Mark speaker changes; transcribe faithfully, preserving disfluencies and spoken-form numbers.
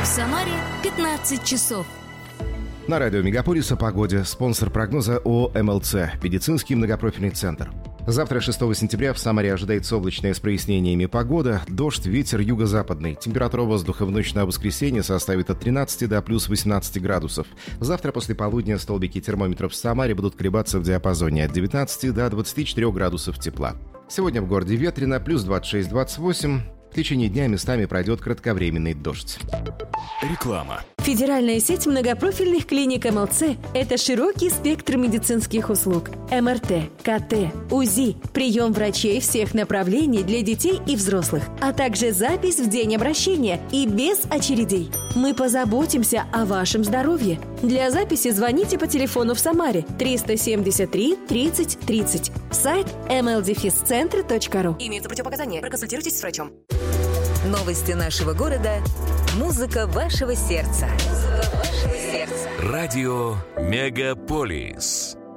Speaker 1: Самаре пятнадцать часов.
Speaker 2: На радио Мегаполис о погоде. Спонсор прогноза ООО эм эл цэ. Медицинский многопрофильный центр. Завтра, шестого сентября, в Самаре ожидается облачная с прояснениями погода. Дождь, ветер юго-западный. Температура воздуха в ночь на воскресенье составит от тринадцати до плюс восемнадцати градусов. Завтра после полудня столбики термометров в Самаре будут колебаться в диапазоне от девятнадцати до двадцати четырёх градусов тепла. Сегодня в городе ветрено, плюс двадцать шесть - двадцать восемь. В течение дня местами пройдет кратковременный дождь.
Speaker 3: Реклама.
Speaker 4: Федеральная сеть многопрофильных клиник эм эл цэ – это широкий спектр медицинских услуг. эм эр тэ, ка тэ, УЗИ, прием врачей всех направлений для детей и взрослых, а также запись в день обращения и без очередей. Мы позаботимся о вашем здоровье. Для записи звоните по телефону в Самаре триста семьдесят три тридцать тридцать. Сайт эм эл дефис центр точка ру.
Speaker 5: Имеются противопоказания. Проконсультируйтесь с врачом. Новости нашего города. Музыка вашего сердца. Музыка вашего сердца.
Speaker 3: Радио Мегаполис.